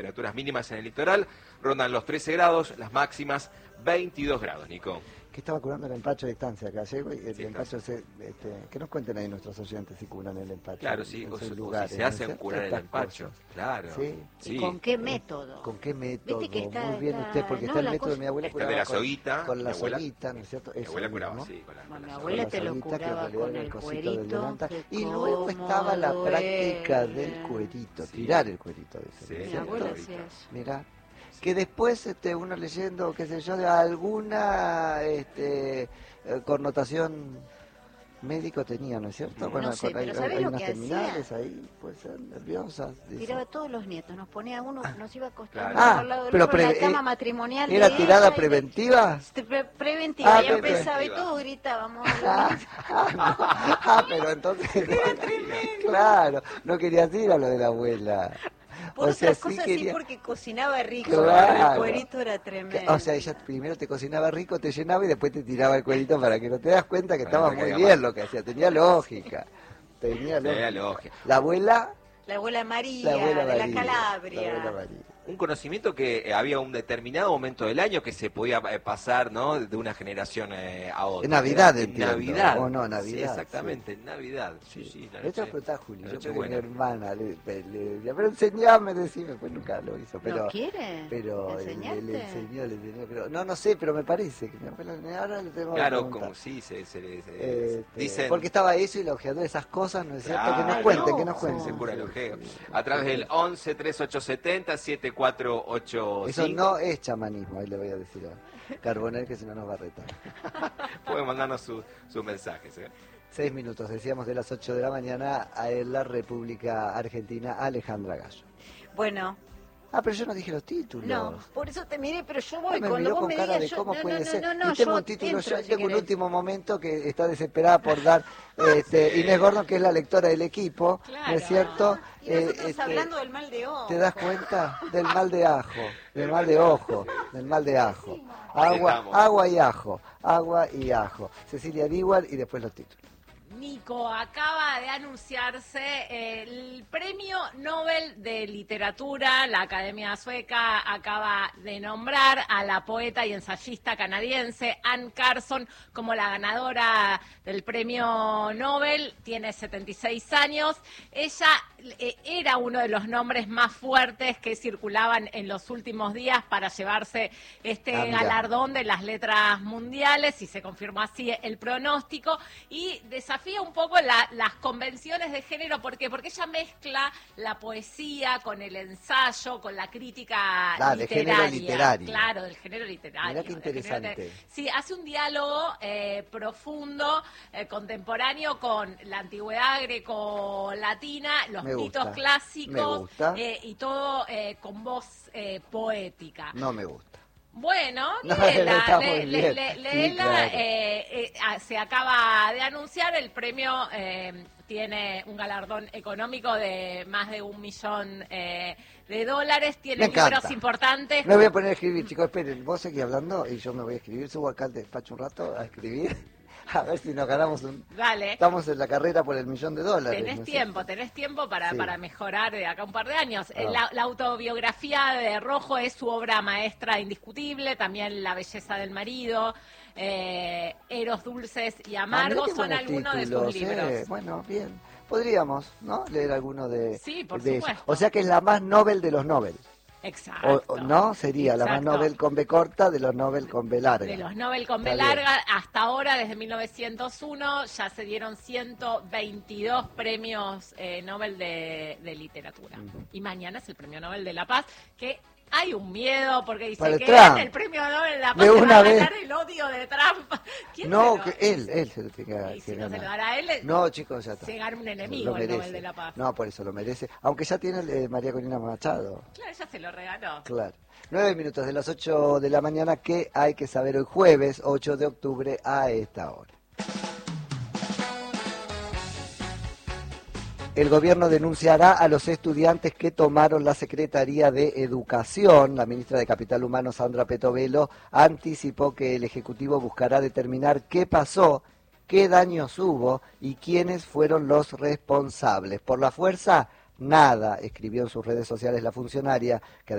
Temperaturas mínimas en el litoral rondan los 13 grados, las máximas 22 grados, Nico. Que estaba curando el empacho a distancia acá, llego y el Sí, empacho que nos cuenten ahí nuestros oyentes si curan el empacho. Claro, sí, en o sus si lugares, se hacen ¿no? curar el empacho, Cosas. claro. ¿Sí? Sí. ¿Y con qué método? ¿Con qué método? Viste que está- Muy bien está- usted, porque no, está el la método cosa- de mi abuela Está de curaba la soguita, con la mi abuela- soguita, ¿no es cierto? Mi Eso abuela mismo. curaba, sí, con la Bueno, mi soga. abuela te lo soguita, que en curaba realidad con era el cosito de cuerito. levantar. que Y luego cómo estaba la práctica duele. del cuerito, Sí. tirar el cuerito, dice, Sí, ¿no es Mi cierto? abuela ahorita. hacía eso. Mira, que después uno leyendo, qué sé yo, de alguna connotación médico tenía, ¿no es cierto? No sé, pero ¿sabés hay lo unas que terminales hacía? ahí, puede ser, nerviosas. dice. Tiraba a todos los nietos, nos ponía uno, nos iba acostando Claro. al lado del pero otro en la pre- cama matrimonial. ¿Era de tirada ella y de- preventiva? Preventiva, Ah, y empezaba y preventiva. todos gritábamos. Pero entonces, claro, no querías ir a lo de la abuela. Por O sea, otras sí cosas quería- sí, porque cocinaba rico, Claro. el cuerito era tremendo. O sea, ella primero te cocinaba rico, te llenaba y después te tiraba el cuerito para que no te das cuenta que Para estaba que muy caiga bien mal. lo que hacía, tenía lógica. Tenía Tenía lógica. lógica. La abuela, La abuela María, la abuela de María. la Calabria. La abuela María. Un conocimiento que había un determinado momento del año que se podía pasar, ¿no? De una generación a otra. En Navidad, En entiendo. Navidad. O no, Navidad, Sí, exactamente, en Navidad. Sí, sí, la Esto noche- es preguntar a Julio, la yo noche porque mi buena. hermana le decía, pero enseñame, decime, pues nunca lo hizo. Pero, ¿No quiere pero enseñarte? le enseñó, pero no sé, pero me parece que mi abuela, ahora le tengo que Claro, preguntar. como sí, se dicen... Porque estaba eso y la ojeadora, esas cosas, ¿no es cierto? Claro, que nos cuenten, que nos no, cuenten. Se cura el ojeo. Sí, sí. A través del 11 3870 7485. Eso no es chamanismo, ahí le voy a decir a Carbonell que si no nos va a retar. Pueden mandarnos sus mensajes. 6 minutos, decíamos de las 8 de la mañana en la República Argentina, Alejandra Gallo. Bueno, Ah, pero yo no dije los títulos. no, por eso te miré, pero yo Ah, voy me cuando miró vos con me cara digas. de cómo no, puede no, ser. no, no, y tengo yo un título, entro, yo si tengo un querés. último momento que está desesperada por dar Inés Gordon, que es la lectora del equipo, ¿no Claro. es cierto? Y nosotros hablando del mal de ojo. ¿Te das cuenta? Del mal de ajo, del mal de ojo, del mal de ajo. Agua y ajo, agua y ajo. Cecilia Dewar y después los títulos. Nico, acaba de anunciarse el Premio Nobel de Literatura. La Academia Sueca acaba de nombrar a la poeta y ensayista canadiense Anne Carson como la ganadora del Premio Nobel. Tiene 76 años. Ella era uno de los nombres más fuertes que circulaban en los últimos días para llevarse este galardón de las letras mundiales, y se confirmó así el pronóstico, y desafía un poco las convenciones de género. ¿Por qué? Porque ella mezcla la poesía con el ensayo, con la crítica de literaria. género literario. Claro, del género literario. Mirá qué interesante. Sí, hace un diálogo profundo, contemporáneo con la antigüedad greco-latina, los Me mitos gusta, clásicos, me gusta. y todo con voz poética. No me gusta. Bueno, No, léela, está muy bien. léela, Sí, claro. se acaba de anunciar, el premio tiene un galardón económico de más de $1 millón de dólares, Me tiene encanta. libros importantes. Me voy a poner a escribir, chicos, esperen, vos seguís hablando y yo me voy a escribir, subo acá al despacho un rato a escribir, a ver si nos ganamos Dale. Estamos en la carrera por el $1 millón. Tenés tiempo para, Sí. para mejorar de acá un par de años. Ah. La autobiografía de Rojo es su obra maestra indiscutible, también La belleza del marido, Eros dulces y amargos mirá qué son buenos algunos de títulos, sus libros. Bueno, bien. Podríamos, ¿no? Leer alguno de... Sí, por de supuesto. eso. O sea que es la más Nobel de los Nobel. Exacto. ¿No? Sería la más Exacto. Nobel con B corta de los Nobel con B larga. De los Nobel con B Está bien. larga, hasta ahora, desde 1901, ya se dieron 122 premios Nobel de literatura. Ujú. Y mañana es el Premio Nobel de la Paz, que hay un miedo, porque dice Para que Trump. gana el Premio Nobel de la Paz, De se una va a vez. ganar el odio de Trump. ¿Quién No, se lo- que él se lo tiene Y que si no se lo ganar. dará a él, No, chicos, ya está. se gana un enemigo Lo el merece. Nobel de la Paz. No, por eso lo merece. Aunque ya tiene María Corina Machado. Claro, ella se lo regaló. Claro. 9 minutos de las 8 de la mañana, que hay que saber hoy jueves 8 de octubre a esta hora. El gobierno denunciará a los estudiantes que tomaron la Secretaría de Educación. La ministra de Capital Humano, Sandra Petovelo, anticipó que el Ejecutivo buscará determinar qué pasó, qué daños hubo y quiénes fueron los responsables. Por la fuerza, nada, escribió en sus redes sociales la funcionaria, que